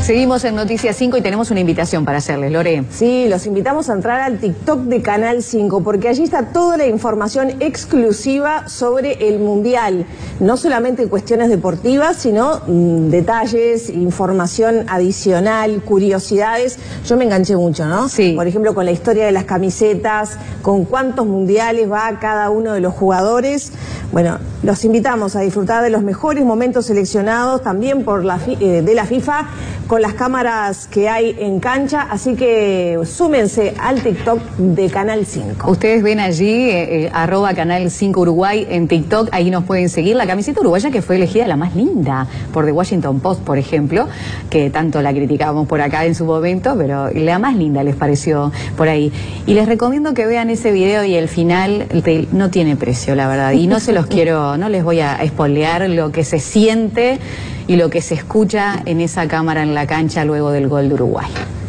Seguimos en Noticias 5 y tenemos una invitación para hacerles, Lore. Sí, los invitamos a entrar al TikTok de Canal 5, porque allí está toda la información exclusiva sobre el Mundial. No solamente cuestiones deportivas, sino detalles, información adicional, curiosidades. Yo me enganché mucho, ¿no? Sí. Por ejemplo, con la historia de las camisetas, con cuántos mundiales va cada uno de los jugadores. Bueno, los invitamos a disfrutar de los mejores momentos seleccionados también por de la FIFA, con las cámaras que hay en cancha, así que súmense al TikTok de Canal 5. Ustedes ven allí, @Canal 5 Uruguay en TikTok, ahí nos pueden seguir. La camiseta uruguaya que fue elegida la más linda por The Washington Post, por ejemplo, que tanto la criticábamos por acá en su momento, pero la más linda les pareció por ahí. Y les recomiendo que vean ese video y el final no tiene precio, la verdad, y no les voy a spoilear lo que se siente y lo que se escucha en esa cámara en la cancha luego del gol de Uruguay.